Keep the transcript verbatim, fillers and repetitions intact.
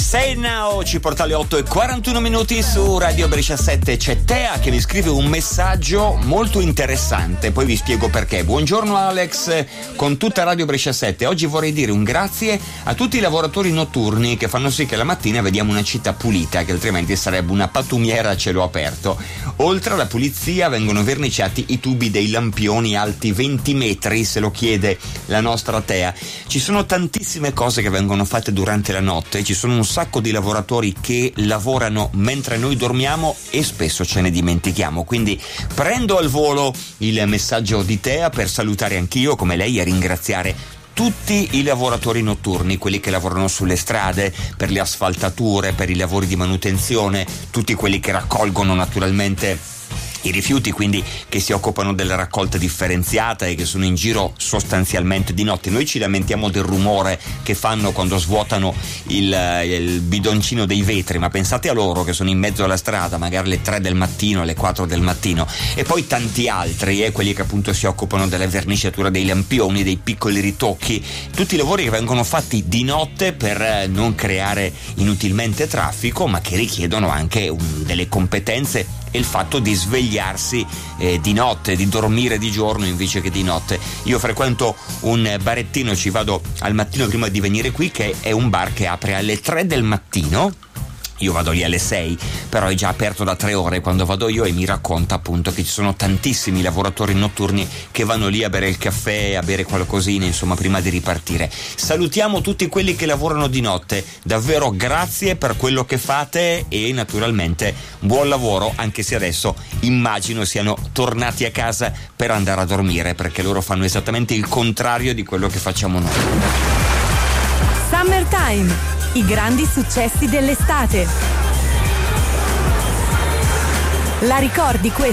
Say Now ci porta alle otto e quarantuno minuti su Radio Brescia sette. C'è Tea che mi scrive un messaggio molto interessante, poi vi spiego perché. Buongiorno Alex, con tutta Radio Brescia sette. Oggi vorrei dire un grazie a tutti i lavoratori notturni che fanno sì che la mattina vediamo una città pulita, che altrimenti sarebbe una pattumiera a cielo aperto. Oltre alla pulizia vengono verniciati i tubi dei lampioni alti venti metri, se lo chiede la nostra Tea. Ci sono tantissime cose che vengono fatte durante la notte, ci sono un sacco di lavoratori che lavorano mentre noi dormiamo e spesso ce ne dimentichiamo, quindi prendo al volo il messaggio di Tea per salutare anch'io come lei e ringraziare tutti i lavoratori notturni, quelli che lavorano sulle strade, per le asfaltature, per i lavori di manutenzione, tutti quelli che raccolgono naturalmente i rifiuti, quindi che si occupano della raccolta differenziata e che sono in giro sostanzialmente di notte. Noi ci lamentiamo del rumore che fanno quando svuotano il, il bidoncino dei vetri, ma pensate a loro che sono in mezzo alla strada, magari alle tre del mattino, alle quattro del mattino, e poi tanti altri, eh, quelli che appunto si occupano della verniciatura dei lampioni, dei piccoli ritocchi, tutti i lavori che vengono fatti di notte per non creare inutilmente traffico, ma che richiedono anche un, delle competenze e il fatto di svegliarsi eh, di notte, di dormire di giorno invece che di notte. Io frequento un barettino, ci vado al mattino prima di venire qui, che è un bar che apre alle tre del mattino. Io vado lì alle sei, però è già aperto da tre ore quando vado io, e mi racconta appunto che ci sono tantissimi lavoratori notturni che vanno lì a bere il caffè, a bere qualcosina, insomma, prima di ripartire. Salutiamo tutti quelli che lavorano di notte, davvero grazie per quello che fate e naturalmente buon lavoro, anche se adesso immagino siano tornati a casa per andare a dormire, perché loro fanno esattamente il contrario di quello che facciamo noi. Summertime, i grandi successi dell'estate. La ricordi questa?